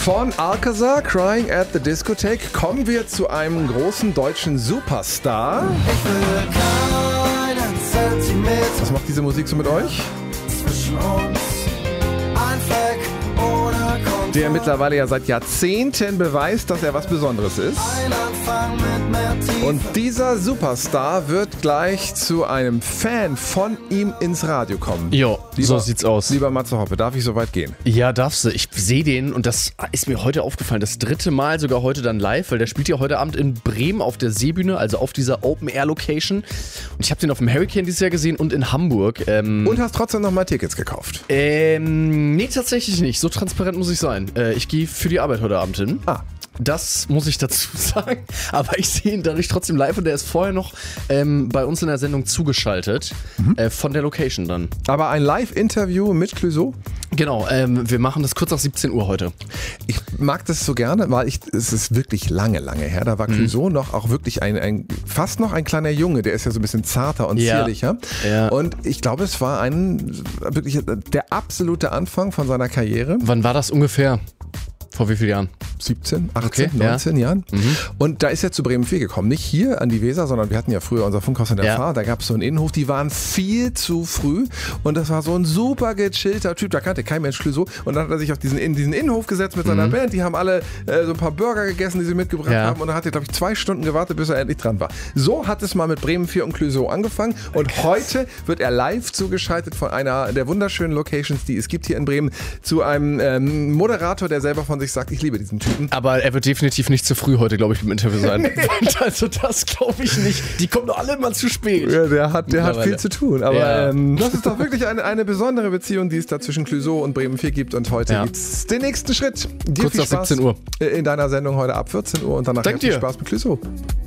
Von Alcazar, Crying at the Discotheque, kommen wir zu einem großen deutschen Superstar. Ich will keinen Zentimeter Was macht diese Musik so mit euch? zwischen uns. Ein Fleck ohne Kontur. Der mittlerweile ja seit Jahrzehnten beweist, dass er was Besonderes ist. Ein Anfang mit mehr Tiefe. Und dieser Superstar wird gleich zu einem Fan von ihm ins Radio kommen. Jo, so sieht's aus. Lieber Matze Hoppe, darf ich so weit gehen? Ja, darfst du. Ich sehe den und das ist mir heute aufgefallen. Das 3. Mal sogar heute dann live, weil der spielt ja heute Abend in Bremen auf der Seebühne, also auf dieser Open-Air-Location. Und ich habe den auf dem Hurricane dieses Jahr gesehen und in Hamburg. Und hast trotzdem nochmal Tickets gekauft? Nee, tatsächlich nicht. So transparent muss ich sein. Ich gehe für die Arbeit heute Abend hin. Ah. Das muss ich dazu sagen. Aber ich sehe ihn dadurch trotzdem live und der ist vorher noch bei uns in der Sendung zugeschaltet. Von der Location dann. Aber ein Live-Interview mit Clouseau? Genau, wir machen das kurz nach 17 Uhr heute. Ich mag das so gerne, weil es ist wirklich lange her. Da war Clouseau noch auch wirklich fast noch ein kleiner Junge. Der ist ja so ein bisschen zarter und zierlicher. Ja. Und ich glaube, es war wirklich der absolute Anfang von seiner Karriere. Wann war das ungefähr? Vor wie vielen Jahren? 17, 18, Okay, 19 Jahren. Und da ist er zu Bremen 4 gekommen. Nicht hier an die Weser, sondern wir hatten ja früher unser Funkhaus in der Fahr. Da gab es so einen Innenhof, die waren viel zu früh. Und das war so ein super gechillter Typ. Da kannte kein Mensch Clouseau. Und dann hat er sich auf diesen Innenhof gesetzt mit seiner Band. Die haben alle so ein paar Burger gegessen, die sie mitgebracht haben. Und dann hat er, glaube ich, 2 Stunden gewartet, bis er endlich dran war. So hat es mal mit Bremen 4 und Clouseau angefangen. Und heute wird er live zugeschaltet von einer der wunderschönen Locations, die es gibt hier in Bremen, zu einem Moderator, der selber von sich sagt, ich liebe diesen Typen. Aber er wird definitiv nicht zu früh heute, glaube ich, beim Interview sein. Also das glaube ich nicht. Die kommen doch alle immer zu spät. Ja, der hat viel zu tun. Aber Ja. das ist doch wirklich eine besondere Beziehung, die es da zwischen Clouseau und Bremen 4 gibt. Und heute gibt's den nächsten Schritt. Dir Kurz viel nach Spaß 17 Uhr. in deiner Sendung heute ab 14 Uhr und danach Dank viel dir. Spaß mit Clouseau.